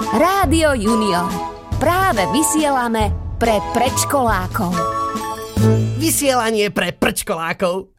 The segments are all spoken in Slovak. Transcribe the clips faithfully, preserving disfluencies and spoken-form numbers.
Rádio Junior. Práve vysielame pre predškolákov. Vysielanie pre prčkolákov.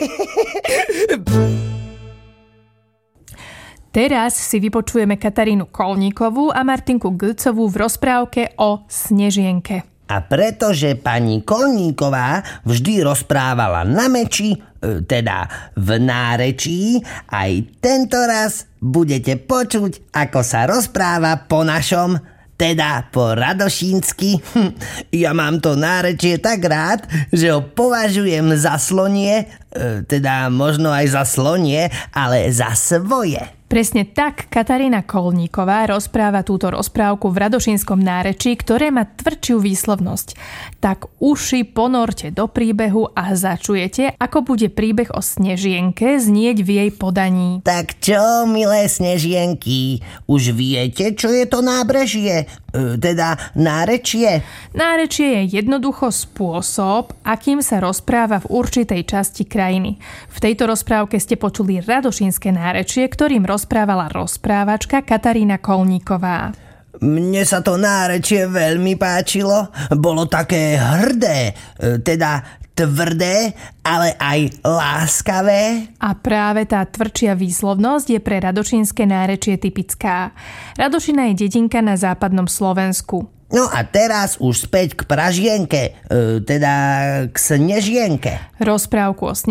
Teraz si vypočujeme Katarínu Kolníkovú a Martinku Gülcovú v rozprávke o Snežienke. A pretože pani Kolníková vždy rozprávala na meči, teda v nárečí, aj tento raz budete počuť, ako sa rozpráva po našom, teda po radošínsky. Ja mám to nárečie tak rád, že ho považujem za slonie, teda možno aj za slonie, ale za svoje. Presne tak Katarína Kolníková rozpráva túto rozprávku v radošínskom nárečí, ktoré má tvrdšiu výslovnosť. Tak uši ponorte do príbehu a začujete, ako bude príbeh o Snežienke znieť v jej podaní. Tak čo, milé Snežienky, už viete, čo je to nábrežie? E, teda nárečie? Nárečie je jednoducho spôsob, akým sa rozpráva v určitej časti krajiny. V tejto rozprávke ste počuli radošínske nárečie, ktorým rozpráva rozprávala rozprávačka Katarína Kolníková. Mne sa to nárečie veľmi páčilo. Bolo také hrdé, teda tvrdé, ale aj láskavé. A práve tá tvrdšia výslovnosť je pre radošínske nárečie typická. Radošina je dedinka na západnom Slovensku. No a teraz už späť k Pražienke, teda k Snežienke. Rozprávku o